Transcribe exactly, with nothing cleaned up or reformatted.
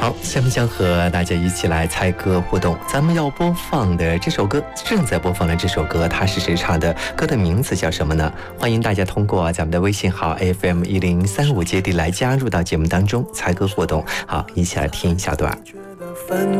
好，下面将和大家一起来猜歌互动。咱们要播放的这首歌，正在播放的这首歌，它是谁唱的？歌的名字叫什么呢？欢迎大家通过咱们的微信号 F M 一零三五接地来加入到节目当中，猜歌互动。好，一起来听一小段。